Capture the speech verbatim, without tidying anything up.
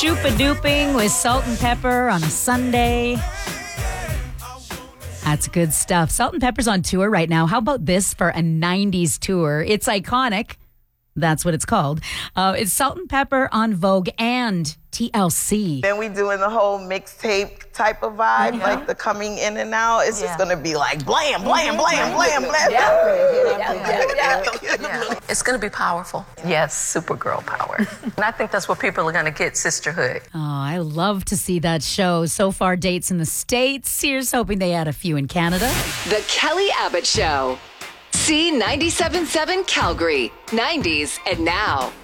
Shoop-a-dooping with Salt and Pepper on a Sunday. That's good stuff. Salt and Pepper's on tour right now. How about this for a nineties tour? It's iconic. That's what it's called. Uh, it's Salt and Pepper on Vogue and T L C. Then we doing the whole mixtape type of vibe, Uh-huh. like the coming in and out. It's Yeah. just gonna be like blam, blam, blam, blam, blam. Yeah, yeah, yeah. It's going to be powerful. Yes, Supergirl power. And I think that's what people are going to get, sisterhood. Oh, I love to see that show. So far, dates in the States. Here's hoping they add a few in Canada. The Kelly Abbott Show. C ninety-seven point seven Calgary, nineties and now.